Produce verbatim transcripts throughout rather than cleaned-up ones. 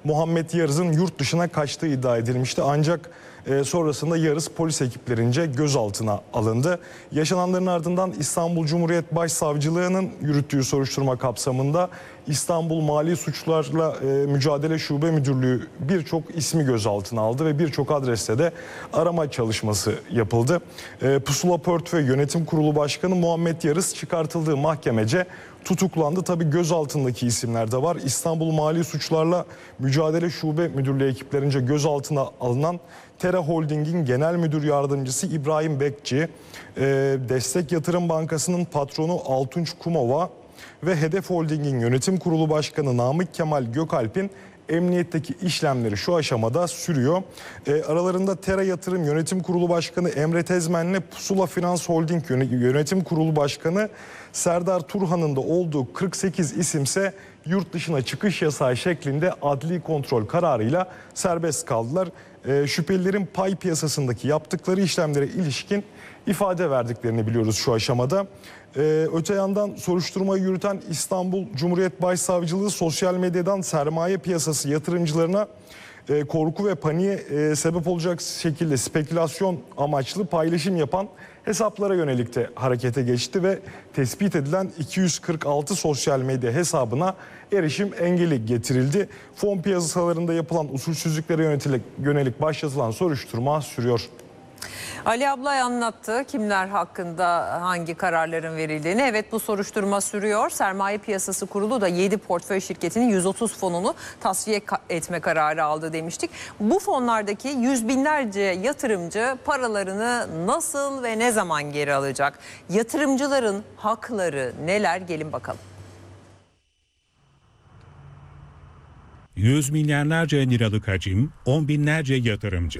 Muhammed Yarız'ın yurt dışına kaçtığı iddia edilmişti. Ancak e, sonrasında Yarız polis ekiplerince gözaltına alındı. Yaşananların ardından İstanbul Cumhuriyet Başsavcılığı'nın yürüttüğü soruşturma kapsamında İstanbul Mali Suçlarla e, Mücadele Şube Müdürlüğü birçok ismi gözaltına aldı ve birçok adreste de arama çalışması yapıldı. E, Pusula Portföy Yönetim Kurulu Başkanı Muhammed Yarız çıkartıldığı mahkemece tutuklandı. Tabii gözaltındaki isimler de var. İstanbul Mali Suçlarla Mücadele Şube Müdürlüğü ekiplerince gözaltına alınan Tera Holding'in Genel Müdür Yardımcısı İbrahim Bekçi, e, Destek Yatırım Bankası'nın patronu Altunç Kumova ve Hedef Holding'in Yönetim Kurulu Başkanı Namık Kemal Gökalp'in emniyetteki işlemleri şu aşamada sürüyor. E, aralarında Tera Yatırım Yönetim Kurulu Başkanı Emre Tezmen'le Pusula Finans Holding Yönetim Kurulu Başkanı Serdar Turhan'ın da olduğu kırk sekiz isimse yurt dışına çıkış yasağı şeklinde adli kontrol kararıyla serbest kaldılar. E, şüphelilerin pay piyasasındaki yaptıkları işlemlere ilişkin ifade verdiklerini biliyoruz şu aşamada. Ee, öte yandan soruşturmayı yürüten İstanbul Cumhuriyet Başsavcılığı sosyal medyadan sermaye piyasası yatırımcılarına e, korku ve paniğe e, sebep olacak şekilde spekülasyon amaçlı paylaşım yapan hesaplara yönelik de harekete geçti ve tespit edilen iki yüz kırk altı sosyal medya hesabına erişim engeli getirildi. Fon piyasalarında yapılan usulsüzlüklere yönelik, yönelik başlatılan soruşturma sürüyor. Ali Ablay anlattı kimler hakkında hangi kararların verildiğini. Evet, bu soruşturma sürüyor. Sermaye Piyasası Kurulu da yedi portföy şirketinin yüz otuz fonunu tasfiye etme kararı aldı demiştik. Bu fonlardaki yüz binlerce yatırımcı paralarını nasıl ve ne zaman geri alacak? Yatırımcıların hakları neler? Gelin bakalım. Yüz milyarlarca liralık hacim, on binlerce yatırımcı.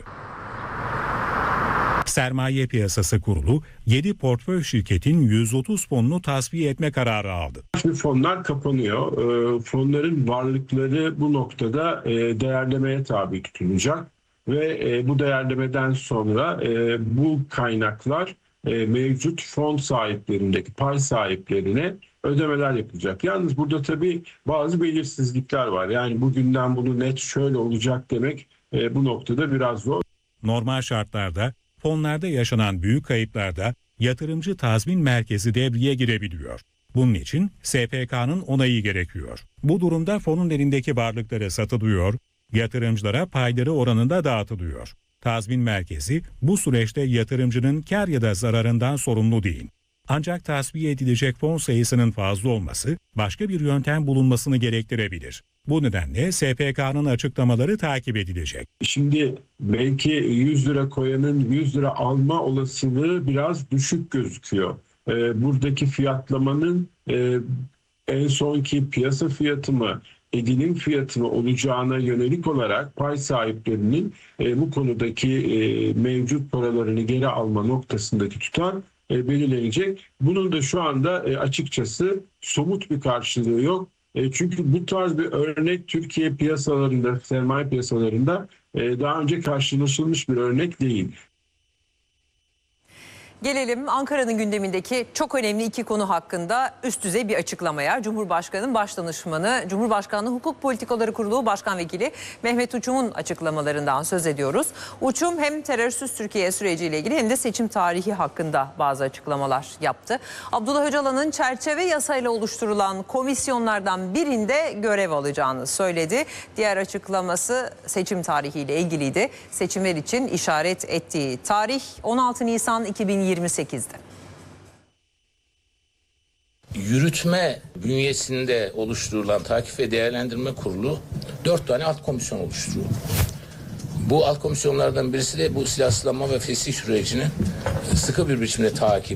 Sermaye Piyasası Kurulu yedi portföy şirketin yüz otuz fonunu tasfiye etme kararı aldı. Şimdi fonlar kapanıyor. Fonların varlıkları bu noktada değerlemeye tabi tutulacak ve bu değerlemeden sonra bu kaynaklar mevcut fon sahiplerindeki pay sahiplerine ödemeler yapılacak. Yalnız burada tabii bazı belirsizlikler var. Yani bugünden bunu net şöyle olacak demek bu noktada biraz zor. Normal şartlarda fonlarda yaşanan büyük kayıplarda yatırımcı tazmin merkezi devreye girebiliyor. Bunun için S P K'nın onayı gerekiyor. Bu durumda fonun elindeki varlıkları satılıyor, yatırımcılara payları oranında dağıtılıyor. Tazmin merkezi bu süreçte yatırımcının kar ya da zararından sorumlu değil. Ancak tasfiye edilecek fon sayısının fazla olması başka bir yöntem bulunmasını gerektirebilir. Bu nedenle S P K'nın açıklamaları takip edilecek. Şimdi belki yüz lira koyanın yüz lira alma olasılığı biraz düşük gözüküyor. Ee, buradaki fiyatlamanın e, en sonki piyasa fiyatı mı, edinim fiyatı mı olacağına yönelik olarak pay sahiplerinin e, bu konudaki e, mevcut paralarını geri alma noktasındaki tutan e, belirlenecek. Bunun da şu anda e, açıkçası somut bir karşılığı yok. E, çünkü bu tarz bir örnek Türkiye piyasalarında, sermaye piyasalarında e, daha önce karşılaşılmış bir örnek değil. Gelelim Ankara'nın gündemindeki çok önemli iki konu hakkında üst düzey bir açıklamaya. Cumhurbaşkanı'nın başdanışmanı, Cumhurbaşkanlığı Hukuk Politikaları Kurulu Başkan Vekili Mehmet Uçum'un açıklamalarından söz ediyoruz. Uçum hem terörsüz Türkiye süreciyle ilgili hem de seçim tarihi hakkında bazı açıklamalar yaptı. Abdullah Öcalan'ın çerçeve yasayla oluşturulan komisyonlardan birinde görev alacağını söyledi. Diğer açıklaması seçim tarihiyle ilgiliydi. Seçimler için işaret ettiği tarih on altı Nisan iki bin yirmi sekiz'de. Yürütme bünyesinde oluşturulan Takip ve Değerlendirme Kurulu dört tane alt komisyon oluşturuyor. Bu alt komisyonlardan birisi de bu silahsızlanma ve fesih sürecinin sıkı bir biçimde takip